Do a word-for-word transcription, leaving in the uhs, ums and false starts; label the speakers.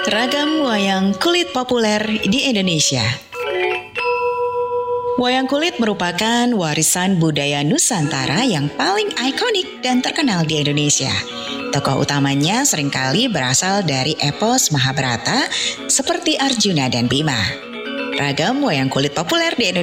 Speaker 1: Ragam wayang kulit populer di Indonesia. Wayang kulit merupakan warisan budaya Nusantara yang paling ikonik dan terkenal di Indonesia. Tokoh utamanya seringkali berasal dari epos Mahabharata seperti Arjuna dan Bima. Ragam wayang kulit populer di Indonesia